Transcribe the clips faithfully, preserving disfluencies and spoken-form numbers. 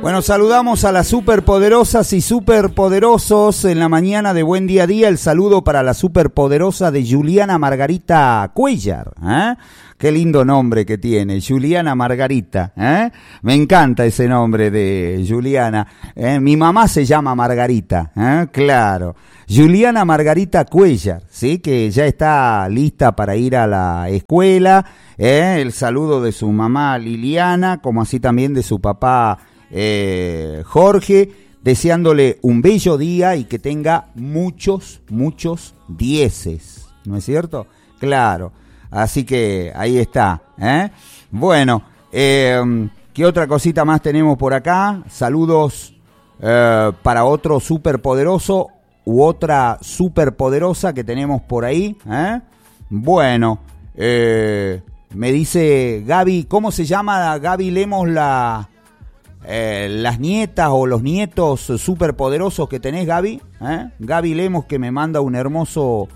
Bueno, saludamos a las superpoderosas y superpoderosos en la mañana de Buen Día a Día. El saludo para la superpoderosa de Juliana Margarita Cuellar. ¿eh? Qué lindo nombre que tiene, Juliana Margarita. ¿eh? Me encanta ese nombre de Juliana. ¿eh? Mi mamá se llama Margarita, ¿eh? claro. Juliana Margarita Cuellar, ¿sí? Que ya está lista para ir a la escuela. ¿eh? El saludo de su mamá Liliana, como así también de su papá Eh, Jorge, deseándole un bello día y que tenga muchos, muchos dieces, ¿no es cierto? Claro, así que ahí está, ¿eh? Bueno, eh, ¿qué otra cosita más tenemos por acá? Saludos eh, para otro superpoderoso u otra superpoderosa que tenemos por ahí, ¿eh? Bueno, eh, me dice Gaby, ¿cómo se llama Gaby Lemos la... Eh, las nietas o los nietos superpoderosos que tenés, Gaby? ¿eh? Gaby Lemos, que me manda un hermoso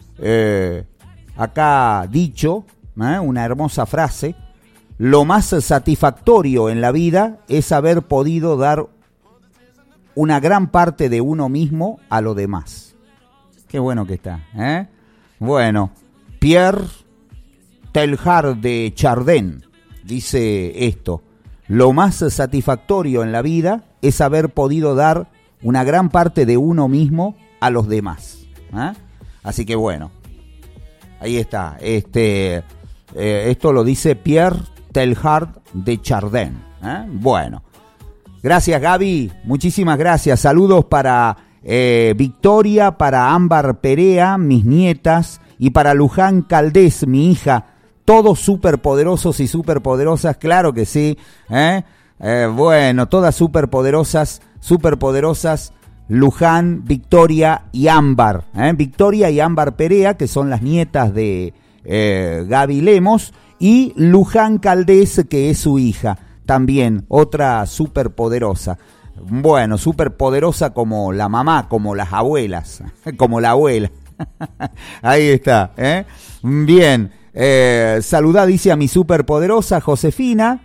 eh, acá dicho, ¿eh? una hermosa frase: lo más satisfactorio en la vida es haber podido dar una gran parte de uno mismo a lo demás. Qué bueno que está, ¿eh? Bueno, Pierre Teilhard de Chardin dice esto: lo más satisfactorio en la vida es haber podido dar una gran parte de uno mismo a los demás. ¿eh? Así que bueno, ahí está. Este, eh, esto lo dice Pierre Teilhard de Chardin. ¿eh? Bueno, gracias Gaby, muchísimas gracias. Saludos para eh, Victoria, para Ámbar Perea, mis nietas, y para Luján Caldés, mi hija. Todos superpoderosos y superpoderosas, claro que sí. ¿eh? Eh, bueno, todas superpoderosas, superpoderosas, Luján, Victoria y Ámbar. ¿eh? Victoria y Ámbar Perea, que son las nietas de eh, Gaby Lemos, y Luján Caldés, que es su hija, también otra superpoderosa. Bueno, superpoderosa como la mamá, como las abuelas, como la abuela. Ahí está. ¿eh? Bien. Eh, saludá, dice, a mi superpoderosa Josefina,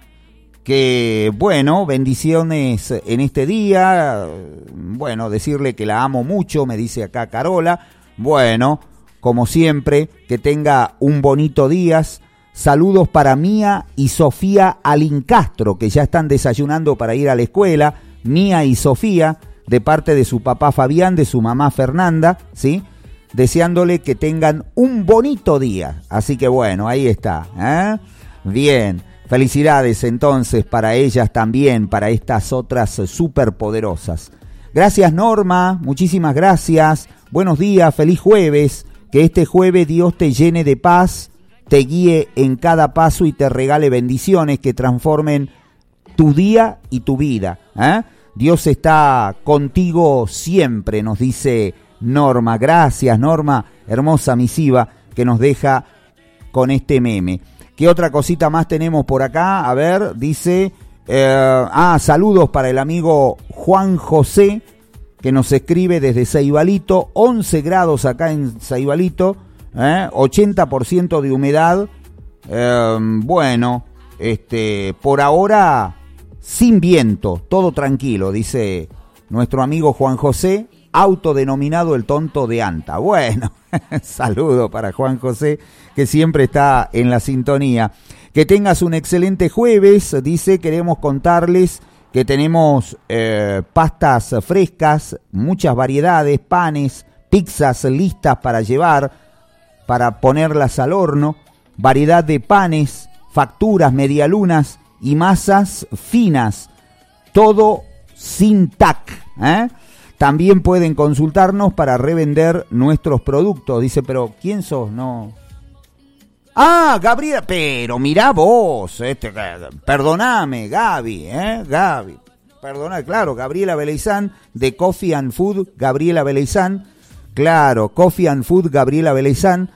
que bueno, bendiciones en este día. Bueno, decirle que la amo mucho, me dice acá Carola. Bueno, como siempre, que tenga un bonito día. Saludos para Mía y Sofía Alincastro, que ya están desayunando para ir a la escuela. Mía y Sofía, de parte de su papá Fabián, de su mamá Fernanda, ¿sí? Deseándole que tengan un bonito día. Así que bueno, ahí está. ¿eh? Bien, felicidades entonces para ellas también, para estas otras superpoderosas. Gracias Norma, muchísimas gracias. Buenos días, feliz jueves. Que este jueves Dios te llene de paz, te guíe en cada paso y te regale bendiciones que transformen tu día y tu vida. ¿eh? Dios está contigo siempre, nos dice Norma. Gracias Norma, hermosa misiva que nos deja con este meme. ¿Qué otra cosita más tenemos por acá? A ver, dice, eh, ah, saludos para el amigo Juan José, que nos escribe desde Saibalito, once grados acá en Saibalito, eh, ochenta por ciento de humedad, eh, bueno, este, por ahora sin viento, todo tranquilo, dice nuestro amigo Juan José, autodenominado el tonto de Anta. Bueno, saludo para Juan José, que siempre está en la sintonía. Que tengas un excelente jueves, dice, queremos contarles que tenemos eh, pastas frescas, muchas variedades, panes, pizzas listas para llevar, para ponerlas al horno, variedad de panes, facturas, medialunas y masas finas, todo sin tac, ¿eh? También pueden consultarnos para revender nuestros productos. Dice, pero ¿quién sos? No. Ah, Gabriela, pero mirá vos, este, perdoname, Gaby, ¿eh? Gaby, perdona, claro, Gabriela Beleizán de Coffee and Food, Gabriela Beleizán, claro, Coffee and Food, Gabriela Beleizán,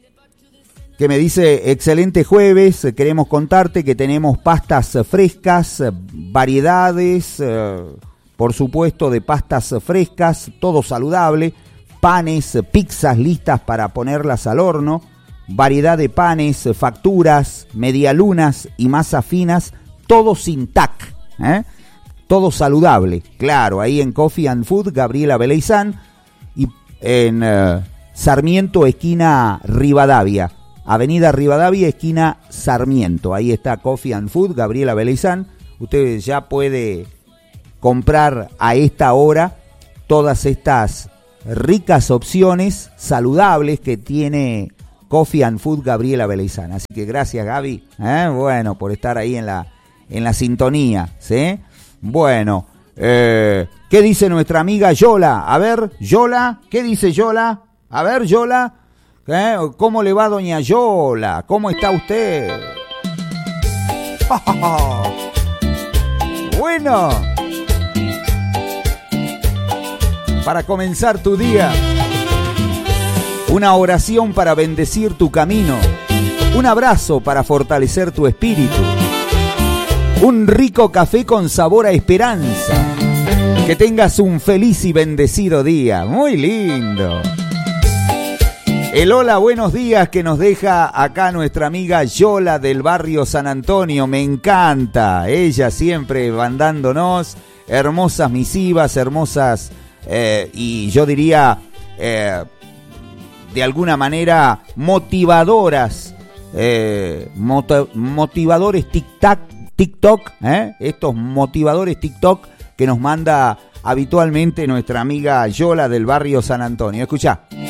que me dice, excelente jueves, queremos contarte que tenemos pastas frescas, variedades, eh, por supuesto, de pastas frescas, todo saludable, panes, pizzas listas para ponerlas al horno, variedad de panes, facturas, medialunas y masas finas, todo sin tac, ¿eh? todo saludable. Claro, ahí en Coffee and Food, Gabriela Beleizán, y en uh, Sarmiento, esquina Rivadavia. Avenida Rivadavia, esquina Sarmiento. Ahí está Coffee and Food, Gabriela Beleizán. Usted ya puede comprar a esta hora todas estas ricas opciones saludables que tiene Coffee and Food Gabriela Beleizán. Así que gracias, Gaby, ¿eh? Bueno, por estar ahí en la, en la sintonía, ¿sí? Bueno, eh, ¿qué dice nuestra amiga Yola? A ver, Yola, ¿qué dice Yola? A ver, Yola, ¿eh? ¿Cómo le va doña Yola? ¿Cómo está usted? Bueno, para comenzar tu día, una oración para bendecir tu camino, un abrazo para fortalecer tu espíritu, un rico café con sabor a esperanza. Que tengas un feliz y bendecido día. Muy lindo. El hola, buenos días que nos deja acá nuestra amiga Yola del barrio San Antonio. Me encanta. Ella siempre mandándonos hermosas misivas, hermosas eh, y yo diría eh, de alguna manera motivadoras, eh, moto, motivadores tic-tac, TikTok, ¿eh? Estos motivadores TikTok que nos manda habitualmente nuestra amiga Yola del barrio San Antonio. Escuchá.